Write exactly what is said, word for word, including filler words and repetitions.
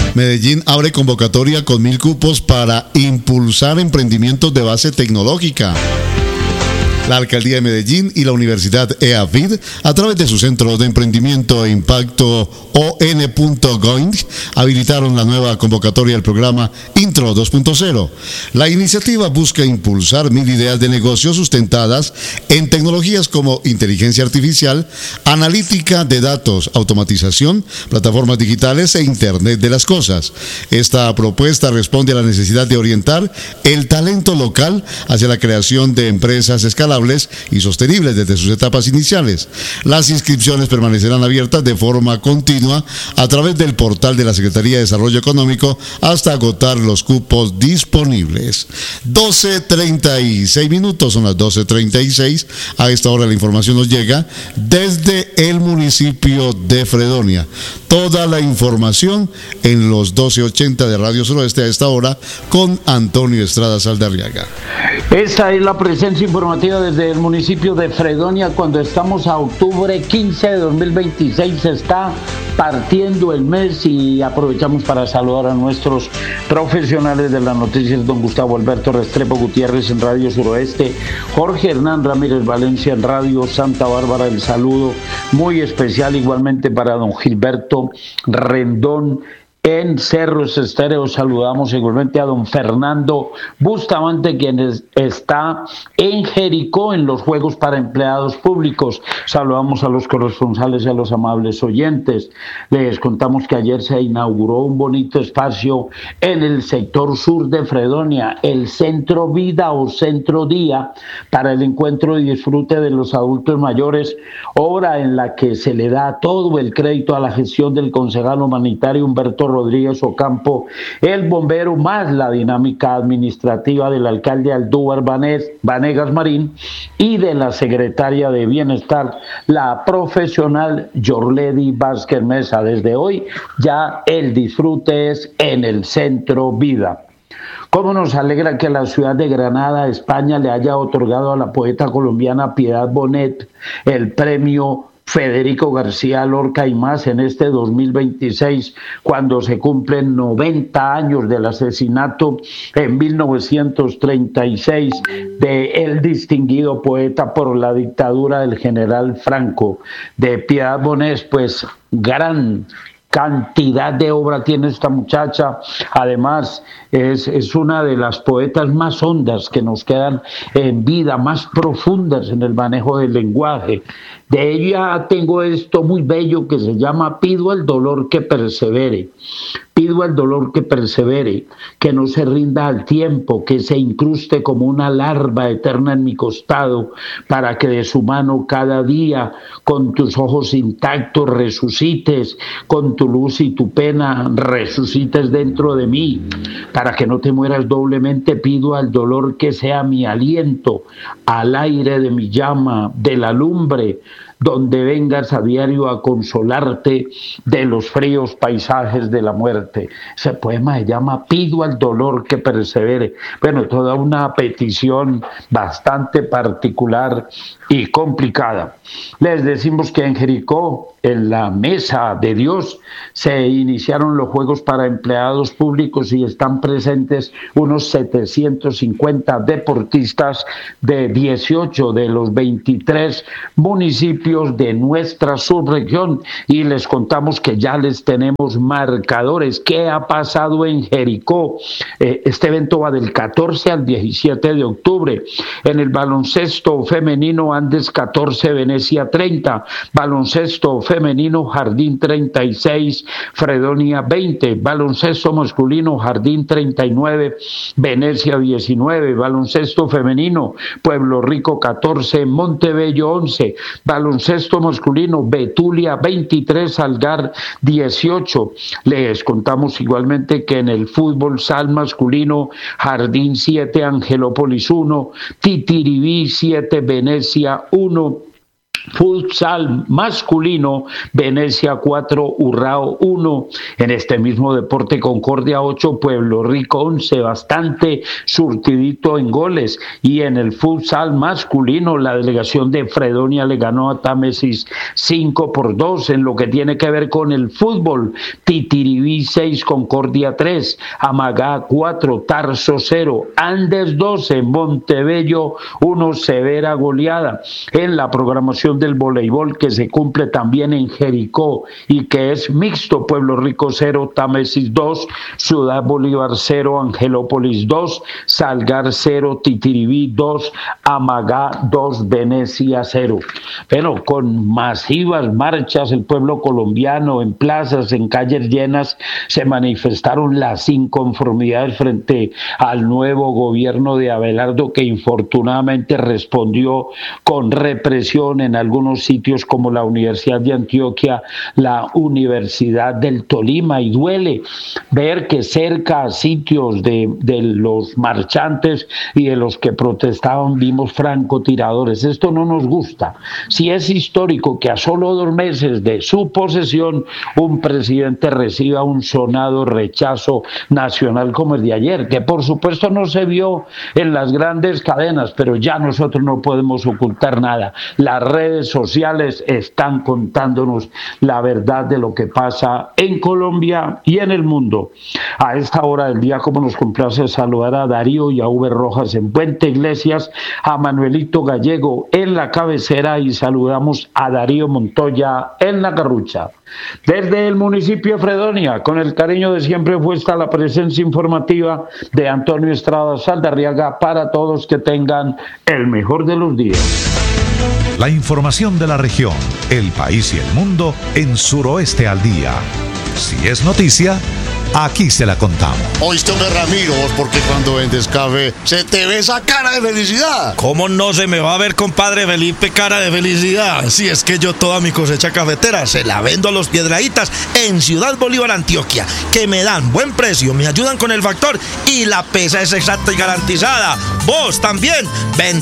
Medellín abre convocatoria con mil cupos para impulsar emprendimientos de base tecnológica. La Alcaldía de Medellín y la Universidad EAFID, a través de su Centro de Emprendimiento e Impacto O N punto Going, habilitaron la nueva convocatoria del programa Intro dos punto cero. La iniciativa busca impulsar mil ideas de negocio sustentadas en tecnologías como inteligencia artificial, analítica de datos, automatización, plataformas digitales e Internet de las cosas. Esta propuesta responde a la necesidad de orientar el talento local hacia la creación de empresas escalables y sostenibles desde sus etapas iniciales. Las inscripciones permanecerán abiertas de forma continua a través del portal de la Secretaría de Desarrollo Económico hasta agotar los cupos disponibles. doce treinta y seis minutos, son las doce treinta y seis. A esta hora la información nos llega desde el municipio de Fredonia. Toda la información en los doce ochenta de Radio Suroeste a esta hora con Antonio Estrada Saldarriaga. Esta es la presencia informativa desde el municipio de Fredonia cuando estamos a octubre quince de dos mil veintiséis. Se está partiendo el mes y aprovechamos para saludar a nuestros profesionales de las noticias, don Gustavo Alberto Restrepo Gutiérrez en Radio Suroeste, Jorge Hernán Ramírez Valencia en Radio Santa Bárbara. El saludo muy especial igualmente para don Gilberto Rendón en Cerros Estéreo. Saludamos igualmente a don Fernando Bustamante, quien es, está en Jericó en los Juegos para Empleados Públicos. Saludamos a los corresponsales y a los amables oyentes. Les contamos que ayer se inauguró un bonito espacio en el sector sur de Fredonia, el Centro Vida o Centro Día, para el encuentro y disfrute de los adultos mayores, obra en la que se le da todo el crédito a la gestión del concejal humanitario Humberto Rodríguez Ocampo, el bombero, más la dinámica administrativa del alcalde Aldúvar Vanegas Marín y de la secretaria de Bienestar, la profesional Yorledi Vázquez Mesa. Desde hoy ya el disfrute es en el Centro Vida. Cómo nos alegra que la ciudad de Granada, España, le haya otorgado a la poeta colombiana Piedad Bonet el premio Federico García Lorca y más en este dos mil veintiséis, cuando se cumplen noventa años del asesinato en mil novecientos treinta y seis de el distinguido poeta por la dictadura del general Franco. De Piedad Bonet, pues gran cantidad de obra tiene esta muchacha. Además es, es una de las poetas más hondas que nos quedan en vida, más profundas en el manejo del lenguaje. De ella tengo esto muy bello que se llama Pido al dolor que persevere. Pido al dolor que persevere, que no se rinda al tiempo, que se incruste como una larva eterna en mi costado, para que de su mano cada día, con tus ojos intactos, resucites, con tu luz y tu pena, resucites dentro de mí, para que no te mueras doblemente. Pido al dolor que sea mi aliento, al aire de mi llama, de la lumbre, donde vengas a diario a consolarte de los fríos paisajes de la muerte. Ese poema se llama Pido al dolor que persevere. Bueno, toda una petición bastante particular y complicada. Les decimos que en Jericó, en la Mesa de Dios, se iniciaron los Juegos para Empleados Públicos y están presentes unos setecientos cincuenta deportistas de dieciocho de los veintitrés municipios de nuestra subregión, y les contamos que ya les tenemos marcadores. ¿Qué ha pasado en Jericó? Eh, este evento va del catorce al diecisiete de octubre. En el baloncesto femenino, Andes catorce, Venecia treinta. Baloncesto femenino, Jardín treinta y seis, Fredonia veinte. Baloncesto masculino, Jardín treinta y nueve, Venecia diecinueve. Baloncesto femenino, Pueblo Rico catorce, Montebello once. Baloncesto masculino, Betulia veintitrés, Algar dieciocho. Les contamos igualmente que en el fútbol sal masculino, Jardín siete, Angelópolis uno, Titiribí siete, Venecia uno. Futsal masculino, Venecia cuatro, Urrao uno. En este mismo deporte, Concordia ocho, Pueblo Rico once, bastante surtidito en goles. Y en el futsal masculino, la delegación de Fredonia le ganó a Támesis cinco por dos. En lo que tiene que ver con el fútbol, Titiribí seis, Concordia tres, Amagá cuatro, Tarso cero, Andes doce, Montebello uno, severa goleada. En la programación del voleibol, que se cumple también en Jericó y que es mixto, Pueblo Rico cero, Támesis dos, Ciudad Bolívar cero, Angelópolis dos, Salgar cero, Titiribí dos, Amagá dos, Venecia cero. Pero con masivas marchas, el pueblo colombiano en plazas, en calles llenas, se manifestaron las inconformidades frente al nuevo gobierno de Abelardo, que infortunadamente respondió con represión en algunos sitios como la Universidad de Antioquia, la Universidad del Tolima, y duele ver que cerca a sitios de, de los marchantes y de los que protestaban vimos francotiradores. Esto no nos gusta. Si es histórico que a solo dos meses de su posesión un presidente reciba un sonado rechazo nacional como el de ayer, que por supuesto no se vio en las grandes cadenas, pero ya nosotros no podemos ocultar nada. Las redes sociales están contándonos la verdad de lo que pasa en Colombia y en el mundo. A esta hora del día, como nos complace saludar a Darío y a Uber Rojas en Puente Iglesias, a Manuelito Gallego en la cabecera, y saludamos a Darío Montoya en la garrucha. Desde el municipio de Fredonia, con el cariño de siempre, fue esta la presencia informativa de Antonio Estrada Saldarriaga para todos. Que tengan el mejor de los días. La información de la región, el país y el mundo en Suroeste al Día. Si es noticia, aquí se la contamos. Oíste, hombre, Ramiro, porque cuando vendes café se te ve esa cara de felicidad. ¿Cómo no se me va a ver, compadre Felipe, cara de felicidad? Si es que yo toda mi cosecha cafetera se la vendo a los Piedraítas en Ciudad Bolívar, Antioquia, que me dan buen precio, me ayudan con el factor y la pesa es exacta y garantizada. Vos también, ven